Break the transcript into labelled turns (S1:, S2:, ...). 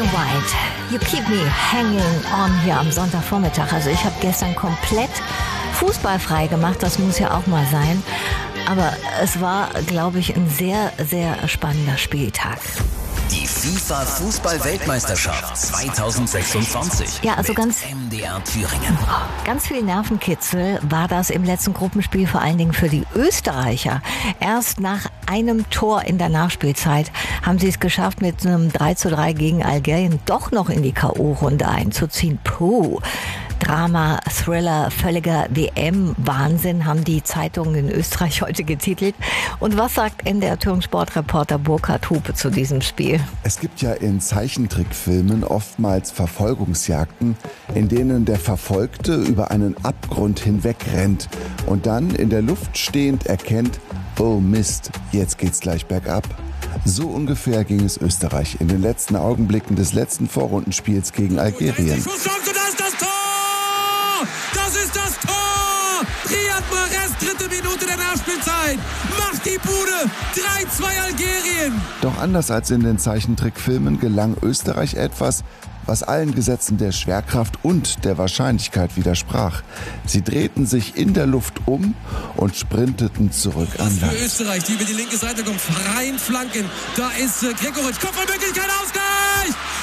S1: White, You Keep Me Hanging On hier am Sonntagvormittag. Also ich habe gestern komplett fußballfrei gemacht, das muss ja auch mal sein. Aber es war, glaube ich, ein sehr, sehr spannender Spieltag.
S2: Die FIFA-Fußball-Weltmeisterschaft 2026.
S1: Ja, also
S2: mit MDR Thüringen.
S1: Ganz viel Nervenkitzel war das im letzten Gruppenspiel, vor allen Dingen für die Österreicher. Erst nach einem Tor in der Nachspielzeit haben sie es geschafft, mit einem 3:3 gegen Algerien doch noch in die K.O.-Runde einzuziehen. Puh. Drama, Thriller, völliger WM-Wahnsinn, haben die Zeitungen in Österreich heute getitelt. Und was sagt NDR Thüringen Sportreporter Burkhard Hupe zu diesem Spiel?
S3: Es gibt ja in Zeichentrickfilmen oftmals Verfolgungsjagden, in denen der Verfolgte über einen Abgrund hinweg rennt und dann in der Luft stehend erkennt, oh Mist, jetzt geht's gleich bergab. So ungefähr ging es Österreich in den letzten Augenblicken des letzten Vorrundenspiels gegen Algerien.
S4: Das ist das Tor! Riyad Mahrez, 3. Minute der Nachspielzeit. Macht die Bude. 3:2 Algerien.
S3: Doch anders als in den Zeichentrickfilmen gelang Österreich etwas, was allen Gesetzen der Schwerkraft und der Wahrscheinlichkeit widersprach. Sie drehten sich in der Luft um und sprinteten zurück an Land.
S4: Für Österreich, die über die linke Seite kommt, freien Flanken. Da ist Gregoritsch. Kopfballmöglichkeit, Ausgleich!